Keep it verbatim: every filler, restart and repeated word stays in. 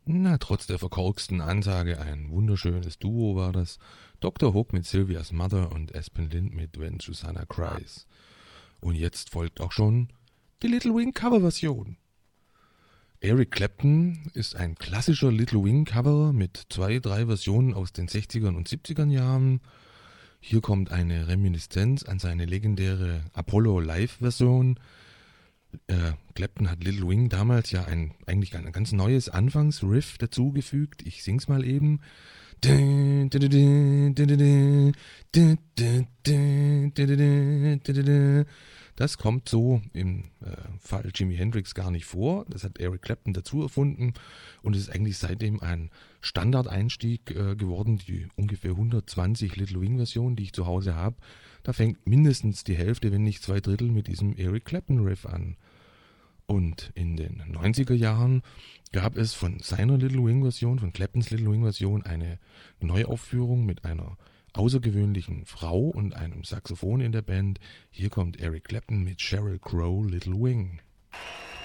Na, trotz der verkorksten Ansage ein wunderschönes Duo war das. Doktor Hook mit Sylvia's Mother und Aspen Lind mit When Susanna Cries. Und jetzt folgt auch schon die Little Wing Coverversion. Eric Clapton ist ein klassischer Little Wing Coverer mit zwei, drei Versionen aus den sechzigern und siebzigern Jahren. Hier kommt eine Reminiszenz an seine legendäre Apollo Live-Version. Äh, Clapton hat Little Wing damals ja ein, eigentlich ein ganz neues Anfangsriff dazugefügt. Ich sing's mal eben. Das kommt so im äh, Fall Jimi Hendrix gar nicht vor. Das hat Eric Clapton dazu erfunden und es ist eigentlich seitdem ein Standardeinstieg äh, geworden. Die ungefähr hundertzwanzig Little Wing Versionen, die ich zu Hause habe, da fängt mindestens die Hälfte, wenn nicht zwei Drittel mit diesem Eric Clapton Riff an. Und in den neunziger Jahren gab es von seiner Little Wing Version, von Claptons Little Wing Version, eine Neuaufführung mit einer außergewöhnlichen Frau und einem Saxophon in der Band. Hier kommt Eric Clapton mit Sheryl Crow Little Wing.